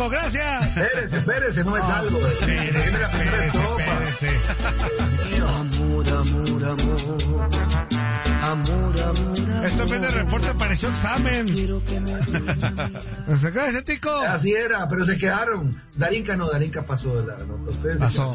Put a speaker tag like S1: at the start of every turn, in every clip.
S1: Tico, gracias.
S2: Espérese, no es algo. Tiene la primera estrofa.
S3: Amor.
S1: Esto en vez de reporte pareció examen. Gracias, Tico.
S2: Así era, pero se quedaron. Darinka pasó de la nota. Ustedes
S1: pasó.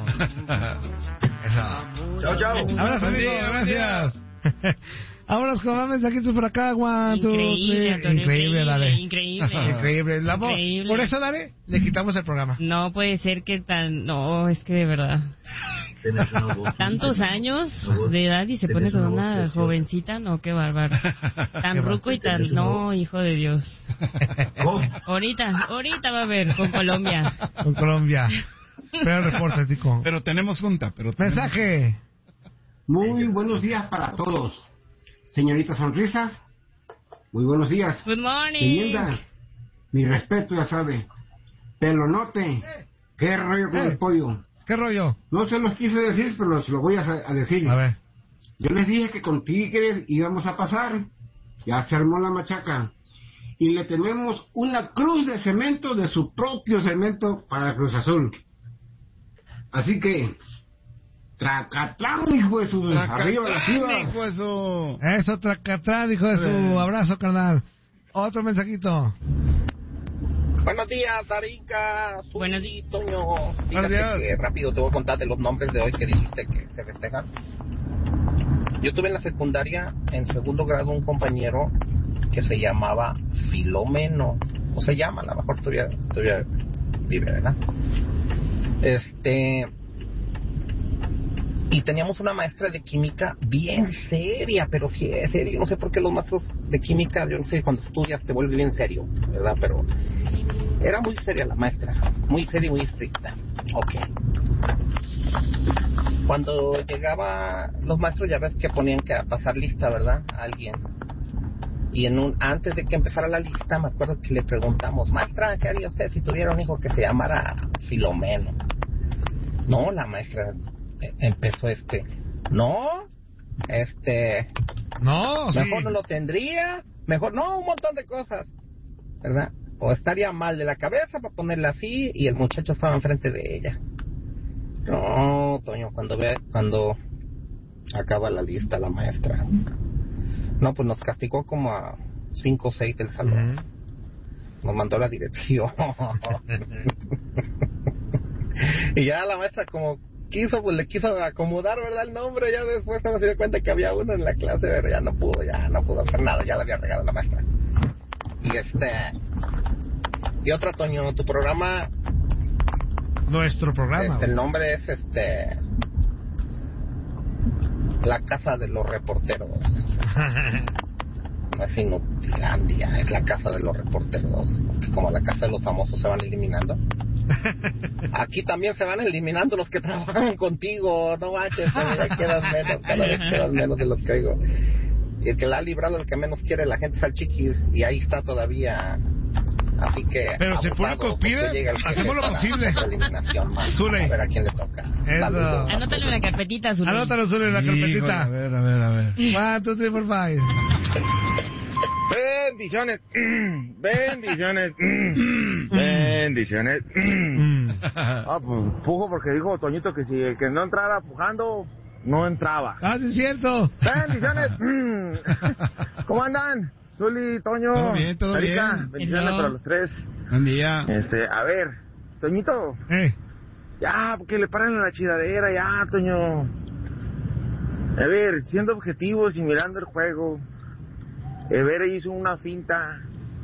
S2: Chao.
S1: Abrazo, amigo, gracias. Vámonos con más mensajitos por acá, Juan.
S3: Increíble,
S1: dale.
S3: Increíble.
S1: Por eso, dale, le quitamos el programa.
S3: No puede ser que no, es que de verdad. Tantos años de edad y se pone con una jovencita, no, qué bárbaro. Tan ruco y tan, no, hijo de Dios. Ahorita va a haber con Colombia.
S1: Pero reporte, Tico.
S4: Pero tenemos junta.
S1: Mensaje.
S5: Muy buenos días para todos. Señoritas Sonrisas, muy buenos días.
S3: Good morning.
S5: Leyenda, mi respeto, ya sabe. Pelonote, qué rollo con el pollo.
S1: ¿Qué rollo?
S5: No se los quise decir, pero se lo voy a decir.
S1: A ver.
S5: Yo les dije que con Tigres íbamos a pasar. Ya se armó la machaca. Y le tenemos una cruz de cemento de su propio cemento para Cruz Azul. Así que... Tracatlán, hijo de su... Arriba las Chivas.
S4: Hijo de su...
S1: Eso, Tracatlán, hijo de su... Abrazo, carnal. Otro mensajito.
S6: Buenos días, Darinka.
S3: Buenos días,
S6: Toño. Fíjate que rápido te voy a contar de los nombres de hoy que dijiste que se festejan. Yo tuve en la secundaria, en segundo grado, un compañero que se llamaba Filomeno. O se llama, a lo mejor todavía vive, ¿verdad? Y teníamos una maestra de química bien seria, pero sí es serio. No sé por qué los maestros de química, yo no sé, cuando estudias te vuelve bien serio, ¿verdad? Pero era muy seria la maestra, muy seria y muy estricta. Ok. Cuando llegaba los maestros, ya ves que ponían que pasar lista, ¿verdad? A alguien. Y antes de que empezara la lista, me acuerdo que le preguntamos, maestra, ¿qué haría usted si tuviera un hijo que se llamara Filomeno? No, la maestra... empezó no, mejor no lo tendría, mejor no, un montón de cosas, ¿verdad? O estaría mal de la cabeza para ponerla así, y el muchacho estaba enfrente de ella. No, Toño, cuando acaba la lista la maestra, no, pues nos castigó como a 5 o 6 del salón. Nos mandó la dirección. Y ya la maestra como pues le quiso acomodar, ¿verdad? El nombre, ya después cuando se dio cuenta que había uno en la clase, ¿verdad? Ya no pudo hacer nada, ya le había regalado la maestra. Y otra, Toño, tu programa...
S1: Nuestro programa.
S6: El nombre es La Casa de los Reporteros. No es Inutilandia, es La Casa de los Reporteros. Porque como la Casa de los Famosos se van eliminando, aquí también se van eliminando los que trabajan contigo. No manches, ya quedan menos, cada vez quedan menos de los que oigo. Y el que la ha librado, el que menos quiere la gente es al Chiquis, y ahí está todavía. Así que
S1: pero si el público pide, hacemos lo posible.
S6: A ver a quién le toca.
S3: Anótalo en la carpetita, Zule.
S1: Anótalo, Zule, en la carpetita.
S4: A ver.
S1: 1, 2, 3, 4, 5.
S7: Bendiciones. Bendiciones. Pues pujo porque dijo Toñito que si el que no entrara pujando, no entraba.
S1: Ah, sí es cierto.
S7: Bendiciones. ¿Cómo andan? Zuli, Toño,
S4: todo bien.
S7: Bendiciones para los tres.
S4: Buen día.
S7: A ver, Toñito. Ya, porque le paran a la chidadera, ya, Toño. A ver, siendo objetivos y mirando el juego. Evere hizo una finta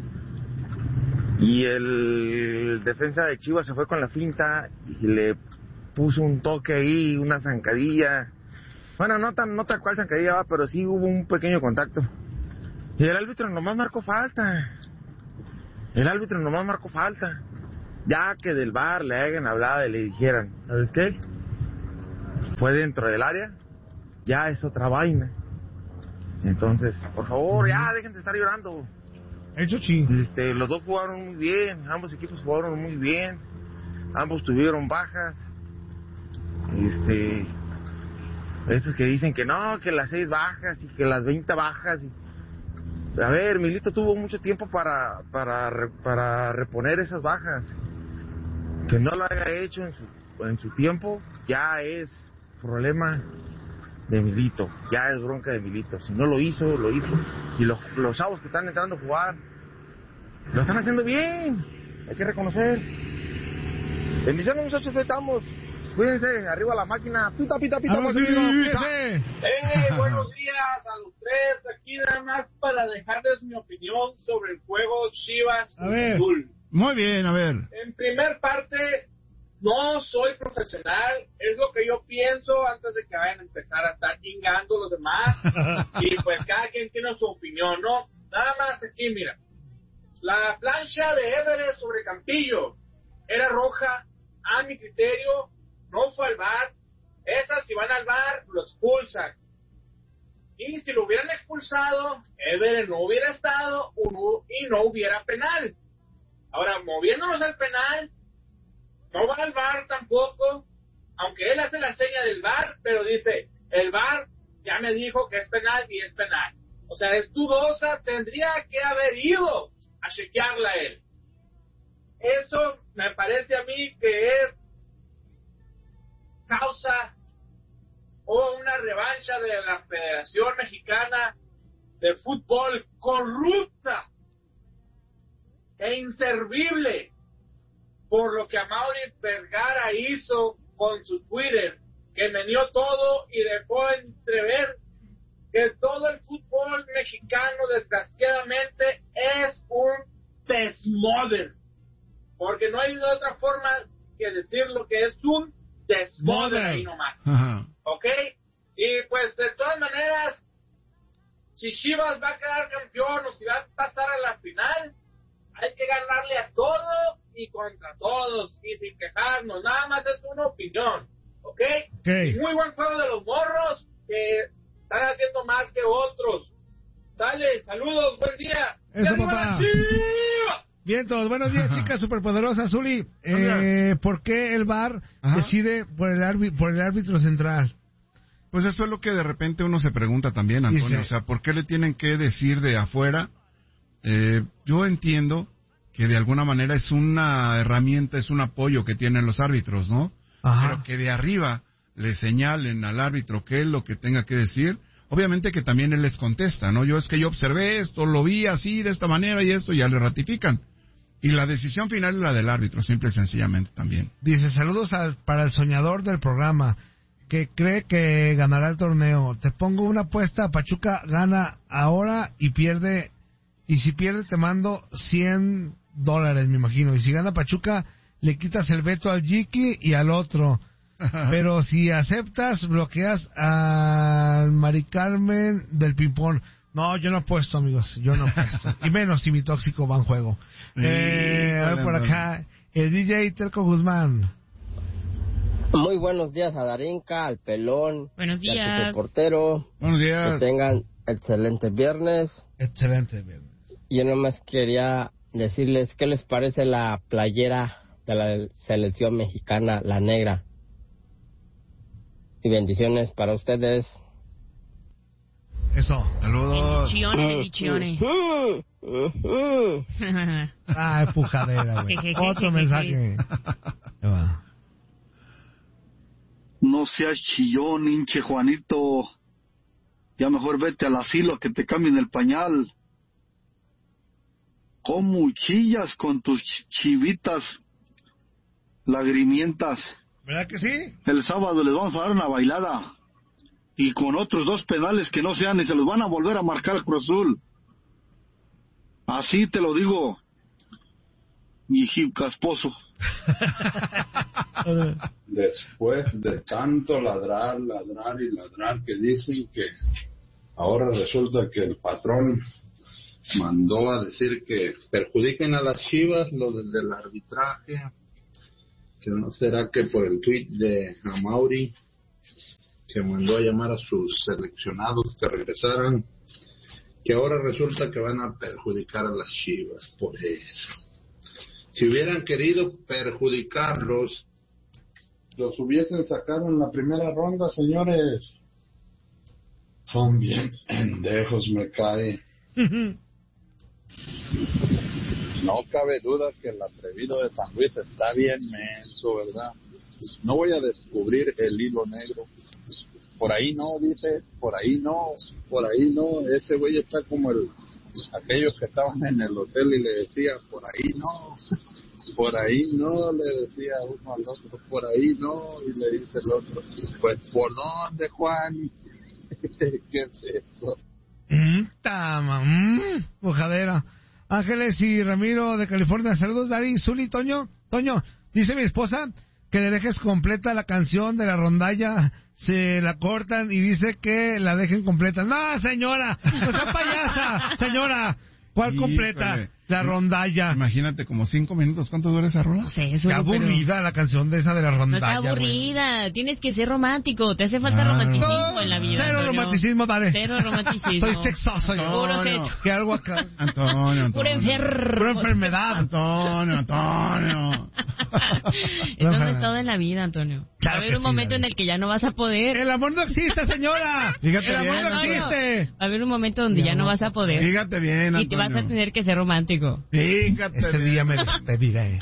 S7: y el defensa de Chivas se fue con la finta y le puso un toque ahí, una zancadilla. Bueno, no tal cual zancadilla, pero sí hubo un pequeño contacto. Y el árbitro nomás marcó falta. Ya que del VAR le hayan hablado y le dijeran, ¿sabes qué? Fue dentro del área, ya es otra vaina. Entonces, por favor, ya dejen de estar llorando.
S1: Eso sí.
S7: Los dos jugaron muy bien, ambos equipos jugaron muy bien, ambos tuvieron bajas. Esos que dicen que no, que las 6 bajas y que las 20 bajas. A ver, Milito tuvo mucho tiempo para reponer esas bajas. Que no lo haya hecho en su tiempo ya es problema de Milito, ya es bronca de Milito. Si no lo hizo, lo hizo. Y los chavos que están entrando a jugar lo están haciendo bien, hay que reconocer. Bendiciones, muchachos, ahí estamos. Cuídense, arriba la máquina. Pita, pita, pita.
S1: Buenos días
S8: a los tres. Aquí nada más para dejarles mi opinión sobre el juego Chivas Azul.
S4: Muy bien, a ver.
S8: En primer parte, no soy profesional. Es lo que yo pienso antes de que vayan a empezar a estar chingando los demás. Y pues cada quien tiene su opinión, ¿no? Nada más aquí, mira. La plancha de Everett sobre Campillo era roja, a mi criterio. No fue al VAR. Esas, si van al VAR, lo expulsan. Y si lo hubieran expulsado, Everett no hubiera estado y no hubiera penal. Ahora, moviéndonos al penal, no va al VAR tampoco, aunque él hace la seña del VAR, pero dice, el VAR ya me dijo que es penal y es penal. O sea, es dudosa, tendría que haber ido a chequearla él. Eso me parece a mí que es causa o una revancha de la Federación Mexicana de Fútbol corrupta e inservible por lo que Amaury Vergara hizo con su Twitter, que meneó todo y dejó entrever que todo el fútbol mexicano desgraciadamente es un desmoder, porque no hay otra forma que decir lo que es un desmoder ahí nomás. ¿Ok? Y pues de todas maneras, si Chivas va a quedar campeón o si va a pasar a la final, hay que ganarle a todo y contra todos y sin quejarnos. Nada más es una opinión. ¿Ok?
S1: Okay.
S8: Muy buen juego de los morros que están haciendo más que otros. Dale, saludos, buen día.
S1: Eso, papá. Bien, todos. Buenos días, chicas superpoderosas. Zuli, ¿por qué el VAR decide por el árbitro central?
S4: Pues eso es lo que de repente uno se pregunta también, Antonio.
S1: Dice,
S4: o sea, ¿por qué le tienen que decir de afuera? Yo entiendo que de alguna manera es una herramienta, es un apoyo que tienen los árbitros, ¿no?
S1: Ajá.
S4: Pero que de arriba le señalen al árbitro qué es lo que tenga que decir. Obviamente que también él les contesta, ¿no? Yo observé esto, lo vi así, de esta manera y esto, ya le ratifican. Y la decisión final es la del árbitro, simple y sencillamente también.
S1: Dice, saludos para el soñador del programa, que cree que ganará el torneo. Te pongo una apuesta, Pachuca gana ahora y pierde, y si pierde te mando $100, me imagino. Y si gana Pachuca, le quitas el veto al Jiki y al otro. Pero si aceptas, bloqueas al Mari Carmen del ping-pong. No, yo no apuesto, amigos, yo no apuesto. Y menos si mi tóxico va en juego. A ver por acá, el DJ Telco Guzmán.
S9: Muy buenos días a Darinka, al Pelón,
S3: buenos días,
S9: al reportero.
S4: Buenos días.
S9: Que tengan excelente viernes.
S1: Excelente viernes.
S9: Yo nomás quería decirles qué les parece la playera de la selección mexicana, la negra. Y bendiciones para ustedes.
S1: Eso.
S4: Saludos.
S3: Bendiciones.
S1: Empujadera, güey. Otro mensaje.
S10: No seas chillón, hinche Juanito. Ya mejor vete al asilo que te cambien el pañal. ¿Cómo chillas con tus chivitas lagrimientas?
S1: ¿Verdad que sí?
S10: El sábado les vamos a dar una bailada. Y con otros 2 penales que no sean, y se los van a volver a marcar al Cruz Azul. Así te lo digo, hijí casposo.
S11: Después de tanto ladrar que dicen que ahora resulta que el patrón mandó a decir que perjudiquen a las Chivas lo del arbitraje, que no será que por el tuit de Amaury que mandó a llamar a sus seleccionados que regresaran, que ahora resulta que van a perjudicar a las Chivas por eso. Si hubieran querido perjudicarlos, los hubiesen sacado en la primera ronda, señores. Son bien pendejos, me cae. No cabe duda que el atrevido de San Luis está bien menso, ¿verdad? No voy a descubrir el hilo negro. Por ahí no, dice, por ahí no. Ese güey está como aquellos que estaban en el hotel y le decía, por ahí no, le decía uno al otro, por ahí no, y le dice el otro, pues, ¿por dónde, Juan? ¿Qué es eso?
S1: Bojadera. Ángeles y Ramiro de California, saludos, Dari, Zuli, Toño, dice mi esposa que le dejes completa la canción de la rondalla, se la cortan y dice que la dejen completa. No, señora, no sea payasa, señora. ¿Cuál completa? La rondalla.
S4: Imagínate, como 5 minutos. ¿Cuánto dura esa rola?
S3: No sé, eso.
S1: Qué aburrida la canción de esa de la rondalla.
S3: No está aburrida, tienes que ser romántico. Te hace falta romanticismo en la vida.
S1: Cero
S3: Antonio.
S1: romanticismo, dale.
S3: Cero romanticismo.
S1: Soy sexoso yo.
S3: Puro sexo.
S1: Que algo acá.
S4: Antonio.
S3: Pura
S1: enfermedad.
S4: Antonio.
S3: Eso no es todo en la vida, Antonio.
S1: Claro,
S3: va a haber un momento en el que ya no vas a poder.
S1: El amor no existe, señora.
S4: Fíjate
S1: el amor
S4: bien,
S1: no existe.
S3: Va a haber un momento donde ya no vas a poder.
S4: Fíjate bien, Antonio.
S3: Y te vas a tener que ser romántico.
S4: Fíjate.
S1: Ese día me despediré.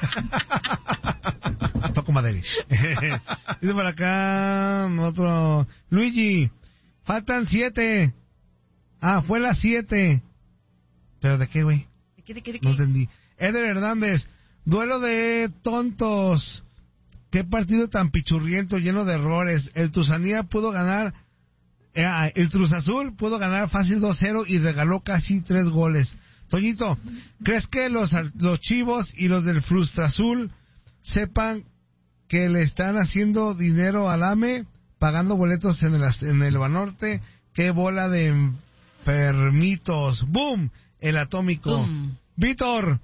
S1: Toco madera. Dice por acá otro. Luigi, faltan 7. Fue las 7. ¿Pero de qué, güey?
S3: ¿De qué?
S1: No entendí. Eder Hernández, duelo de tontos. Qué partido tan pichurriento, lleno de errores. El Tuzanía pudo ganar. El Cruz Azul pudo ganar fácil 2-0 y regaló casi 3 goles. Toñito, ¿crees que los chivos y los del Frustrazul sepan que le están haciendo dinero al AME, pagando boletos en el Banorte? ¡Qué bola de enfermitos! ¡Boom! El atómico.
S3: Boom.
S1: Víctor,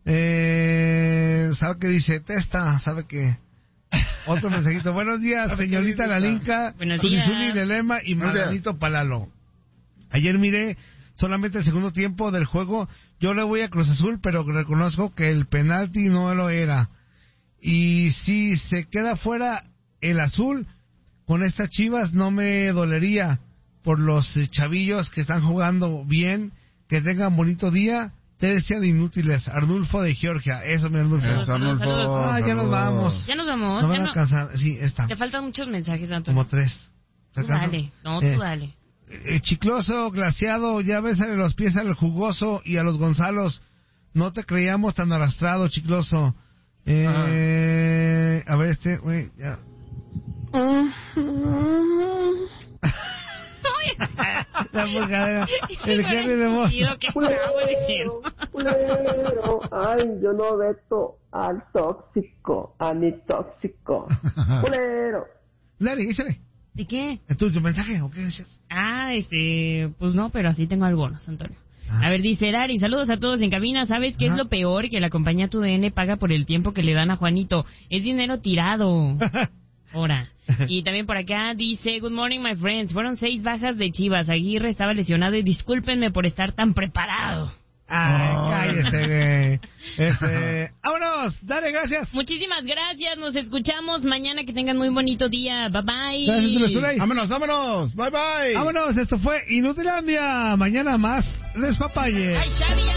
S1: ¿sabe qué dice? Testa, ¿sabe qué? Otro mensajito. Buenos días, señorita Lalinka,
S3: Buenos días.
S1: Turizuli de Lema y Maganito Palalo. Ayer miré solamente el segundo tiempo del juego. Yo le voy a Cruz Azul, pero reconozco que el penalti no lo era. Y si se queda fuera el azul, con estas Chivas no me dolería por los chavillos que están jugando bien. Que tengan bonito día. Tercia de inútiles. Arnulfo de Georgia. Eso, mi Arnulfo.
S4: Eso, Arnulfo.
S1: Ya nos vamos.
S3: Ya nos vamos.
S1: No van a alcanzar. Sí, está.
S3: Te faltan muchos mensajes, Antonio.
S1: Como 3.
S3: Tú dale. No, tú dale.
S1: Chicloso, glaciado, ya bésale los pies al jugoso y a los Gonzalos. No te creíamos tan arrastrado, Chicloso. A ver, güey, ya. La bocadera. El Henry de Moss.
S12: Culero, ay, yo no veto al tóxico, a mi tóxico. Culero.
S1: Larry, échale.
S3: ¿De qué?
S1: ¿Es tu mensaje o qué decías?
S3: Pues no, pero así tengo algunos, Antonio. A ver, dice Dari, saludos a todos en cabina. ¿Sabes qué es lo peor? Que la compañía TUDN paga por el tiempo que le dan a Juanito. Es dinero tirado. Ahora. Y también por acá dice, good morning, my friends. Fueron 6 bajas de Chivas. Aguirre estaba lesionado y discúlpenme por estar tan preparado.
S1: Cállese, vámonos, dale, gracias.
S3: Muchísimas gracias, nos escuchamos mañana, que tengan muy bonito día, bye bye.
S1: Gracias,
S4: vámonos, bye bye.
S1: Vámonos, esto fue Inutilandia, mañana más despapalle.
S3: Ay, Xavi,